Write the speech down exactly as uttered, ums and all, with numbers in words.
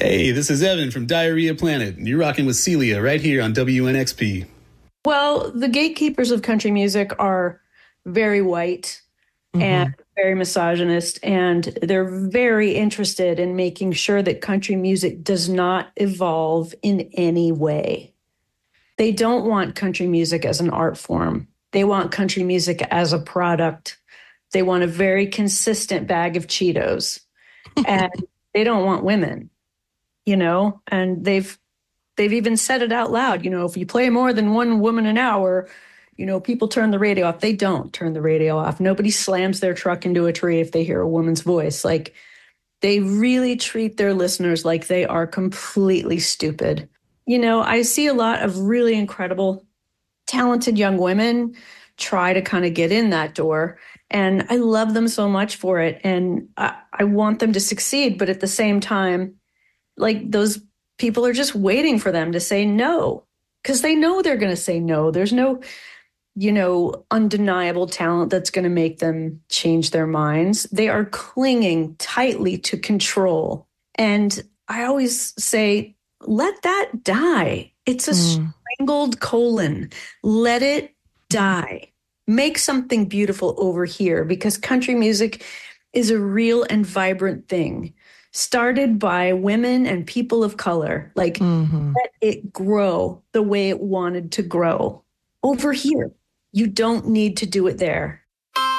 Hey, this is Evan from Diarrhea Planet, and you're rocking with Celia right here on W N X P. Well, the gatekeepers of country music are very white and Mm-hmm. very misogynist, and they're very interested in making sure that country music does not evolve in any way. They don't want country music as an art form. They want country music as a product. They want a very consistent bag of Cheetos, and they don't want women, you know, and they've they've even said it out loud. You know, if you play more than one woman an hour, you know, people turn the radio off. They don't turn the radio off. Nobody slams their truck into a tree if they hear a woman's voice. Like, they really treat their listeners like they are completely stupid. You know, I see a lot of really incredible, talented young women try to kind of get in that door. And I love them so much for it. And I, I want them to succeed. But at the same time, like, those people are just waiting for them to say no, because they know they're going to say no. There's no, you know, undeniable talent that's going to make them change their minds. They are clinging tightly to control. And I always say, let that die. It's a Mm. strangled colon. Let it die. Make something beautiful over here, because country music is a real and vibrant thing, started by women and people of color. Like, Mm-hmm. let it grow the way it wanted to grow over here. You don't need to do it there.